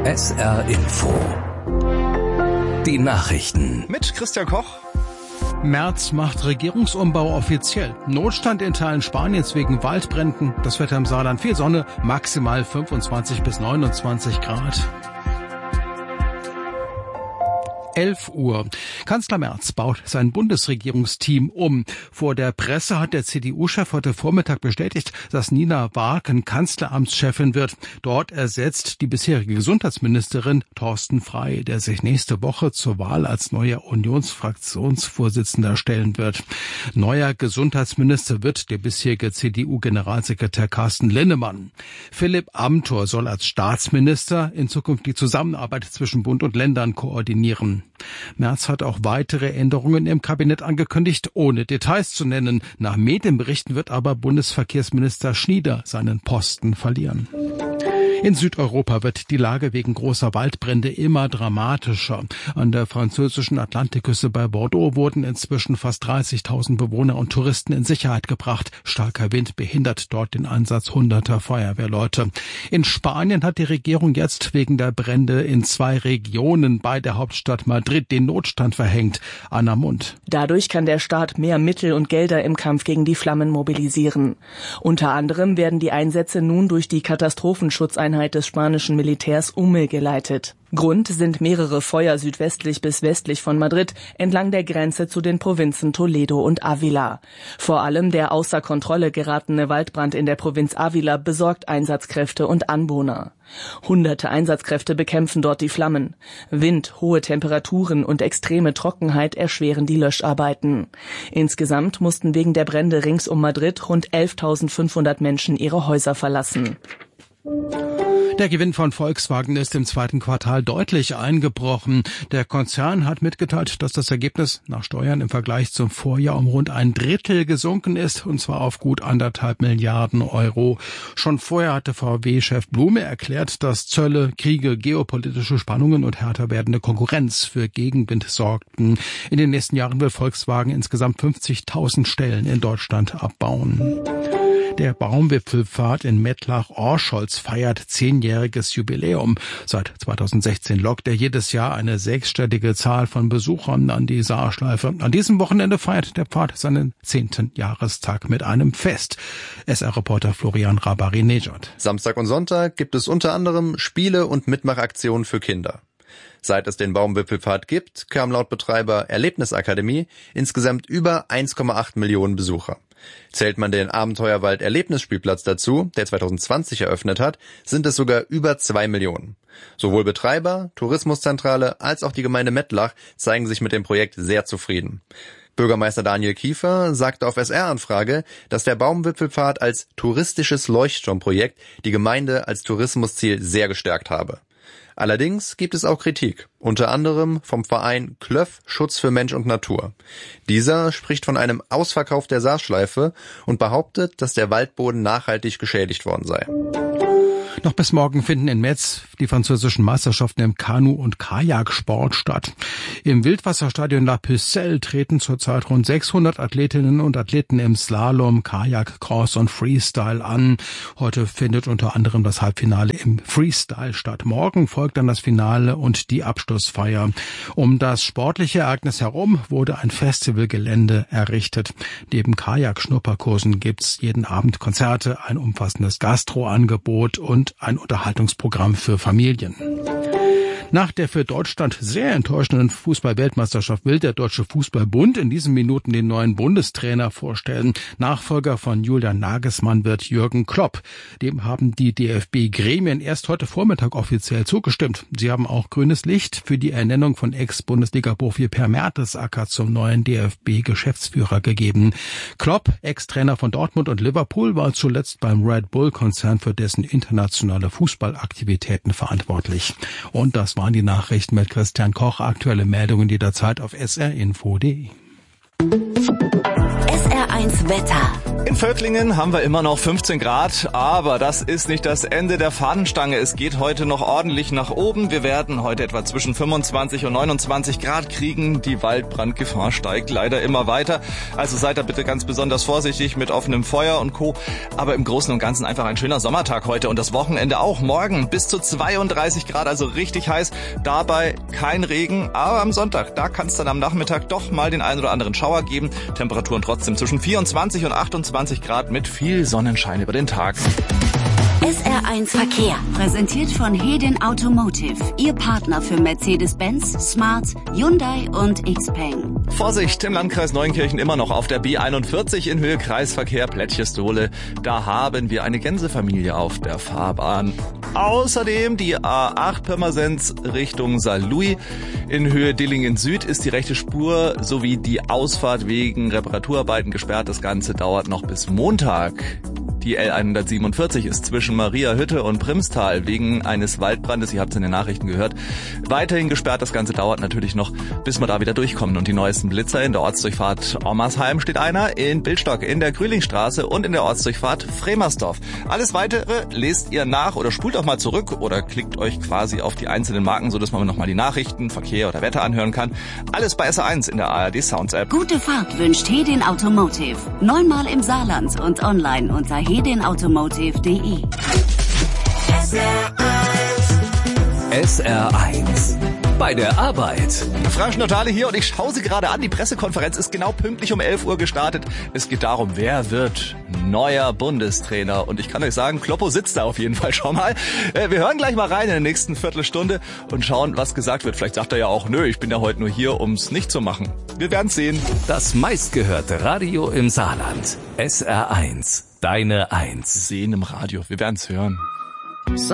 SR Info. Die Nachrichten. Mit Christian Koch. Merz macht Regierungsumbau offiziell. Notstand in Teilen Spaniens wegen Waldbränden. Das Wetter im Saarland: viel Sonne, maximal 25 bis 29 Grad. 11 Uhr. Kanzler Merz baut sein Bundesregierungsteam um. Vor der Presse hat der CDU-Chef heute Vormittag bestätigt, dass Nina Barken Kanzleramtschefin wird. Dort ersetzt die bisherige Gesundheitsministerin Thorsten Frey, der sich nächste Woche zur Wahl als neuer Unionsfraktionsvorsitzender stellen wird. Neuer Gesundheitsminister wird der bisherige CDU-Generalsekretär Carsten Linnemann. Philipp Amthor soll als Staatsminister in Zukunft die Zusammenarbeit zwischen Bund und Ländern koordinieren. Merz hat auch weitere Änderungen im Kabinett angekündigt, ohne Details zu nennen. Nach Medienberichten wird aber Bundesverkehrsminister Schnieder seinen Posten verlieren. In Südeuropa wird die Lage wegen großer Waldbrände immer dramatischer. An der französischen Atlantikküste bei Bordeaux wurden inzwischen fast 30.000 Bewohner und Touristen in Sicherheit gebracht. Starker Wind behindert dort den Einsatz hunderter Feuerwehrleute. In Spanien hat die Regierung jetzt wegen der Brände in 2 Regionen bei der Hauptstadt Madrid den Notstand verhängt. Anna Mund. Dadurch kann der Staat mehr Mittel und Gelder im Kampf gegen die Flammen mobilisieren. Unter anderem werden die Einsätze nun durch die Katastrophenschutzeinheit des spanischen Militärs umgeleitet. Grund sind mehrere Feuer südwestlich bis westlich von Madrid entlang der Grenze zu den Provinzen Toledo und Ávila. Vor allem der außer Kontrolle geratene Waldbrand in der Provinz Ávila besorgt Einsatzkräfte und Anwohner. Hunderte Einsatzkräfte bekämpfen dort die Flammen. Wind, hohe Temperaturen und extreme Trockenheit erschweren die Löscharbeiten. Insgesamt mussten wegen der Brände rings um Madrid rund 11.500 Menschen ihre Häuser verlassen. Der Gewinn von Volkswagen ist im zweiten Quartal deutlich eingebrochen. Der Konzern hat mitgeteilt, dass das Ergebnis nach Steuern im Vergleich zum Vorjahr um rund 1/3 gesunken ist, und zwar auf gut 1,5 Milliarden Euro. Schon vorher hatte VW-Chef Blume erklärt, dass Zölle, Kriege, geopolitische Spannungen und härter werdende Konkurrenz für Gegenwind sorgten. In den nächsten Jahren will Volkswagen insgesamt 50.000 Stellen in Deutschland abbauen. Der Baumwipfelpfad in Mettlach-Orscholz feiert 10-jähriges Jubiläum. Seit 2016 lockt er jedes Jahr eine 6-stellige Zahl von Besuchern an die Saarschleife. An diesem Wochenende feiert der Pfad seinen 10. Jahrestag mit einem Fest. SR-Reporter Florian Rabari-Nejad. Samstag und Sonntag gibt es unter anderem Spiele und Mitmachaktionen für Kinder. Seit es den Baumwipfelpfad gibt, kamen laut Betreiber Erlebnisakademie insgesamt über 1,8 Millionen Besucher. Zählt man den Abenteuerwald-Erlebnisspielplatz dazu, der 2020 eröffnet hat, sind es sogar über 2 Millionen. Sowohl Betreiber, Tourismuszentrale als auch die Gemeinde Mettlach zeigen sich mit dem Projekt sehr zufrieden. Bürgermeister Daniel Kiefer sagte auf SR-Anfrage, dass der Baumwipfelpfad als touristisches Leuchtturmprojekt die Gemeinde als Tourismusziel sehr gestärkt habe. Allerdings gibt es auch Kritik, unter anderem vom Verein Klöff Schutz für Mensch und Natur. Dieser spricht von einem Ausverkauf der Saarschleife und behauptet, dass der Waldboden nachhaltig geschädigt worden sei. Noch bis morgen finden in Metz die französischen Meisterschaften im Kanu- und Kajaksport statt. Im Wildwasserstadion La Pucelle treten zurzeit rund 600 Athletinnen und Athleten im Slalom, Kajak, Cross und Freestyle an. Heute findet unter anderem das Halbfinale im Freestyle statt. Morgen folgt dann das Finale und die Abschlussfeier. Um das sportliche Ereignis herum wurde ein Festivalgelände errichtet. Neben Kajak-Schnupperkursen gibt's jeden Abend Konzerte, ein umfassendes Gastroangebot und ein Unterhaltungsprogramm für Familien. Nach der für Deutschland sehr enttäuschenden Fußball-Weltmeisterschaft will der Deutsche Fußballbund in diesen Minuten den neuen Bundestrainer vorstellen. Nachfolger von Julian Nagelsmann wird Jürgen Klopp. Dem haben die DFB-Gremien erst heute Vormittag offiziell zugestimmt. Sie haben auch grünes Licht für die Ernennung von Ex-Bundesliga-Profi Per Mertesacker zum neuen DFB-Geschäftsführer gegeben. Klopp, Ex-Trainer von Dortmund und Liverpool, war zuletzt beim Red Bull-Konzern für dessen internationale Fußballaktivitäten verantwortlich. Und das waren die Nachrichten mit Christian Koch. Aktuelle Meldungen jederzeit auf srinfo.de. SR1 Wetter. In Völklingen haben wir immer noch 15 Grad, aber das ist nicht das Ende der Fahnenstange. Es geht heute noch ordentlich nach oben. Wir werden heute etwa zwischen 25 und 29 Grad kriegen. Die Waldbrandgefahr steigt leider immer weiter. Also seid da bitte ganz besonders vorsichtig mit offenem Feuer und Co. Aber im Großen und Ganzen einfach ein schöner Sommertag heute und das Wochenende auch. Morgen bis zu 32 Grad, also richtig heiß. Dabei kein Regen, aber am Sonntag, da kann es dann am Nachmittag doch mal den einen oder anderen Schauer geben. Temperaturen trotzdem zwischen 24 und 28 Grad mit viel Sonnenschein über den Tag. SR1 Verkehr, präsentiert von Hedin Automotive, Ihr Partner für Mercedes-Benz, Smart, Hyundai und Xpeng. Vorsicht, im Landkreis Neunkirchen immer noch auf der B41 in Höhe Kreisverkehr Plätschestole. Da haben wir eine Gänsefamilie auf der Fahrbahn. Außerdem die A8 Pirmasens Richtung Saarlouis. In Höhe Dillingen Süd ist die rechte Spur sowie die Ausfahrt wegen Reparaturarbeiten gesperrt. Das Ganze dauert noch bis Montag. Die L147 ist zwischen Mariahütte und Primstal wegen eines Waldbrandes, ihr habt es in den Nachrichten gehört, weiterhin gesperrt. Das Ganze dauert natürlich noch, bis wir da wieder durchkommen. Und die neuesten Blitzer in der Ortsdurchfahrt Ommersheim steht einer, in Bildstock, in der Grülingstraße und in der Ortsdurchfahrt Fremersdorf. Alles Weitere lest ihr nach oder spult auch mal zurück oder klickt euch quasi auf die einzelnen Marken, sodass man nochmal die Nachrichten, Verkehr oder Wetter anhören kann. Alles bei SR1 in der ARD Sounds App. Gute Fahrt wünscht Hedin Automotive. 9-mal im Saarland und online unter hedinautomotive.de. SR1 bei der Arbeit. Frank Notale hier und ich schaue Sie gerade an. Die Pressekonferenz ist genau pünktlich um 11 Uhr gestartet. Es geht darum, wer wird neuer Bundestrainer. Und ich kann euch sagen, Kloppo sitzt da auf jeden Fall schon mal. Wir hören gleich mal rein in der nächsten Viertelstunde und schauen, was gesagt wird. Vielleicht sagt er ja auch, nö, ich bin ja heute nur hier, um's nicht zu machen. Wir werden sehen. Das meistgehörte Radio im Saarland. SR1, deine Eins. Sehen im Radio. Wir werden's hören.